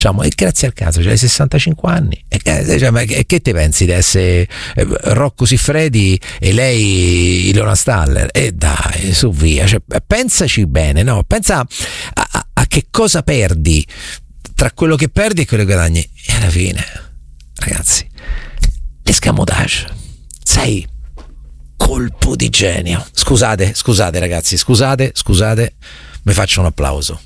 Diciamo, e grazie al caso c'hai 65 anni ma che te pensi di essere Rocco Siffredi e lei Ilona Staller? E dai, su via, cioè, pensaci bene, no? Pensa a che cosa perdi tra quello che perdi e quello che guadagni, e alla fine, ragazzi, l'escamotage, sai, colpo di genio. Scusate ragazzi, scusate, mi faccio un applauso.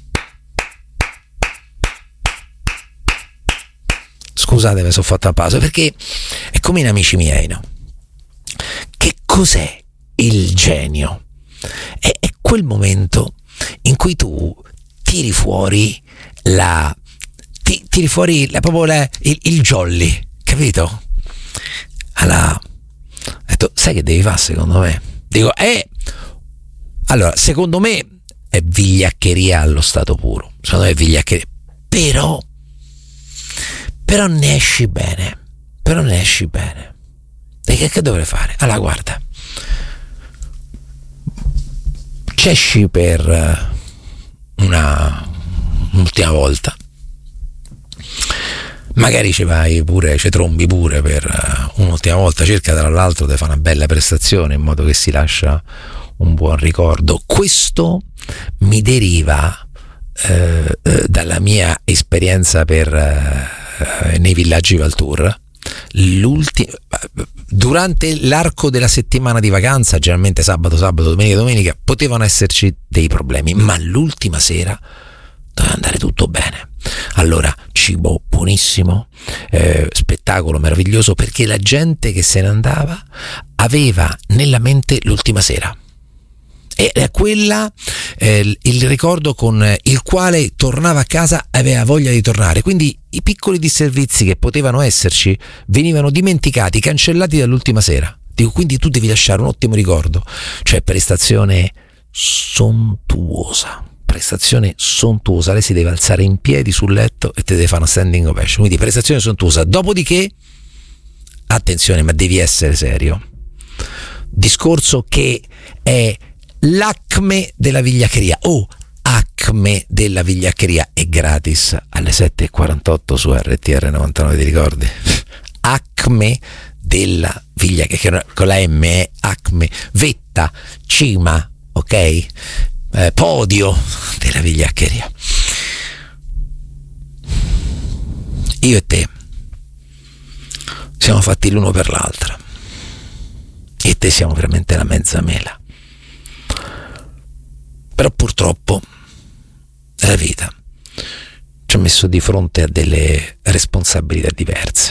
Scusate, mi sono fatto una pausa, perché è come in Amici miei, no? Che cos'è il genio? È quel momento in cui tu tiri fuori il jolly, capito? Allora, ho detto, sai che devi fare secondo me? Dico, allora, secondo me è vigliaccheria allo stato puro, secondo me è vigliaccheria, però ne esci bene, e che dovrei fare? Allora, guarda, ci esci per un'ultima volta, magari ci vai pure, ci trombi pure per un'ultima volta, cerca tra l'altro di fare una bella prestazione in modo che si lascia un buon ricordo. Questo mi deriva dalla mia esperienza nei villaggi Valtour. Durante l'arco della settimana di vacanza, generalmente sabato, domenica, potevano esserci dei problemi, ma l'ultima sera doveva andare tutto bene. Allora, cibo buonissimo, spettacolo meraviglioso, perché la gente che se ne andava aveva nella mente l'ultima sera. Era quella il ricordo con il quale tornava a casa, aveva voglia di tornare. Quindi i piccoli disservizi che potevano esserci venivano dimenticati, cancellati dall'ultima sera. Dico, quindi tu devi lasciare un ottimo ricordo, cioè prestazione sontuosa. Lei si deve alzare in piedi sul letto e te deve fare una standing ovation, quindi prestazione sontuosa. Dopodiché, attenzione, ma devi essere serio, discorso che è l'acme della vigliaccheria, acme della vigliaccheria, è gratis alle 7:48 su RTR 99, ti ricordi? Acme della vigliaccheria, con la M è acme, vetta, cima, ok? Podio della vigliaccheria. Io e te siamo fatti l'uno per l'altra, e te siamo veramente la mezza mela. Però purtroppo la vita ci ha messo di fronte a delle responsabilità diverse.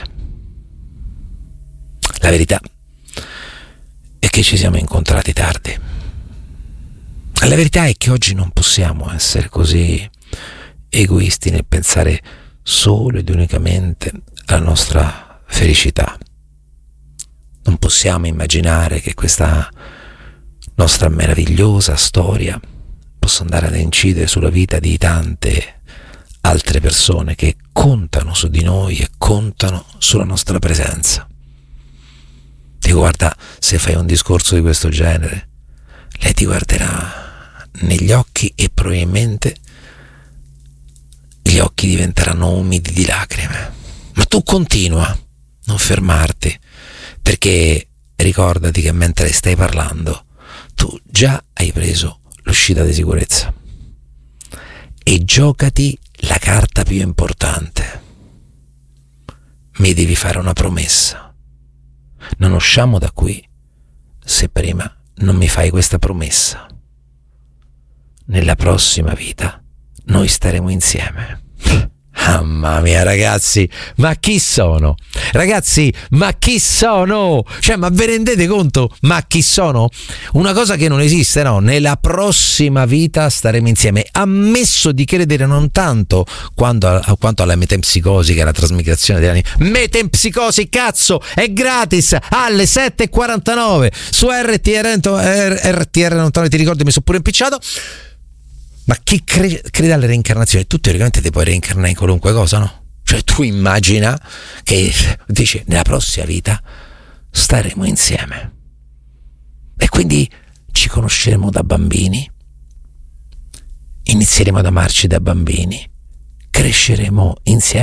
La verità è che ci siamo incontrati tardi. La verità è che oggi non possiamo essere così egoisti nel pensare solo ed unicamente alla nostra felicità. Non possiamo immaginare che questa nostra meravigliosa storia possa andare ad incidere sulla vita di tante altre persone che contano su di noi e contano sulla nostra presenza. Dico, guarda, se fai un discorso di questo genere, lei ti guarderà negli occhi e probabilmente gli occhi diventeranno umidi di lacrime. Ma tu continua, non fermarti, perché ricordati che mentre stai parlando tu già hai preso l'uscita di sicurezza, e giocati la carta più importante. Mi devi fare una promessa: non usciamo da qui se prima non mi fai questa promessa. Nella prossima vita noi staremo insieme. Mamma mia, ragazzi, ma chi sono? Ragazzi, ma chi sono? Cioè, ma ve rendete conto? Ma chi sono? Una cosa che non esiste, no? Nella prossima vita staremo insieme. Ammesso di credere non tanto quanto alla metempsicosi, che è la trasmigrazione degli anni. Metempsicosi, cazzo, è gratis alle 7:49 su RTR 99, ti ricordi, mi sono pure impicciato. Ma chi crede alle reincarnazioni, tu teoricamente ti puoi reincarnare in qualunque cosa, no? Cioè, tu immagina che dice nella prossima vita staremo insieme, e quindi ci conosceremo da bambini, inizieremo ad amarci da bambini, cresceremo insieme.